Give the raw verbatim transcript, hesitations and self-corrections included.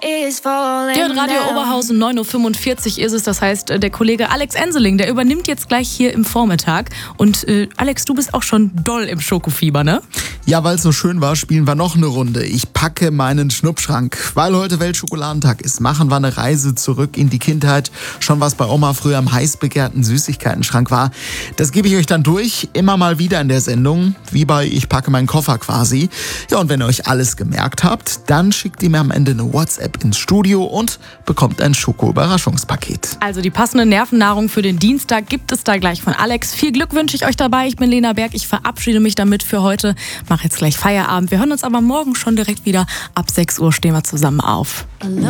Ja, und Radio Oberhausen, neun Uhr fünfundvierzig ist es. Das heißt, der Kollege Alex Enseling, der übernimmt jetzt gleich hier im Vormittag. Und äh, Alex, du bist auch schon doll im Schokofieber, ne? Ja, weil es so schön war, spielen wir noch eine Runde. Ich packe meinen Schnuppschrank. Weil heute Weltschokoladenttag ist, machen wir eine Reise zurück in die Kindheit. Schon was bei Oma früher im heiß begehrten Süßigkeitenschrank war. Das gebe ich euch dann durch, immer mal wieder in der Sendung. Wie bei Ich packe meinen Koffer quasi. Ja, und wenn ihr euch alles gemerkt habt, dann schickt ihr mir am Ende eine WhatsApp ins Studio und bekommt ein Schoko-Überraschungspaket. Also die passende Nervennahrung für den Dienstag gibt es da gleich von Alex. Viel Glück wünsche ich euch dabei. Ich bin Lena Berg. Ich verabschiede mich damit für heute. Mach jetzt gleich Feierabend. Wir hören uns aber morgen schon direkt wieder. Ab sechs Uhr stehen wir zusammen auf.